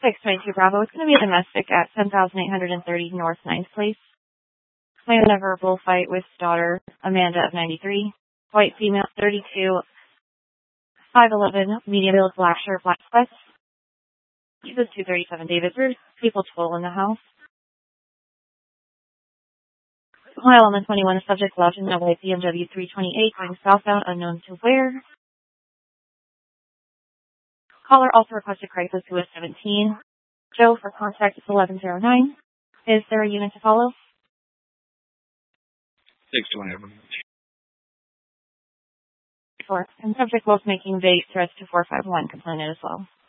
622 Bravo. It's going to be a domestic at 10,830 North 9th Place. Claimant a verbal fight with daughter Amanda of 93. White female 32. 5'11", medium build, black shirt, black sweats. This is 237 David Road. People total in the house. Mile on the 21, subject lodged in a white BMW 328 going southbound, unknown to where. Caller also requested Craigslist who is 17. Joe for contact is 1109. Is there a unit to follow? 620. And subject was making vague threats to 451 complainant as well.